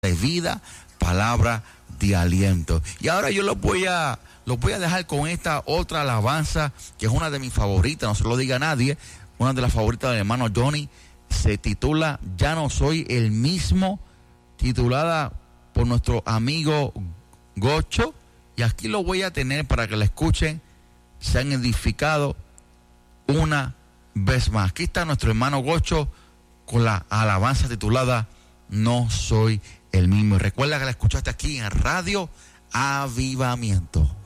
de vida, palabra de aliento. Y ahora yo los voy a dejar con esta otra alabanza, que es una de mis favoritas, no se lo diga a nadie, una de las favoritas del hermano Johnny. Se titula Ya no soy el mismo, titulada por nuestro amigo Gocho. Y aquí lo voy a tener para que la escuchen, se han edificado una vez más. Aquí está nuestro hermano Gocho con la alabanza titulada No soy el mismo. Y recuerda que la escuchaste aquí en Radio Avivamiento.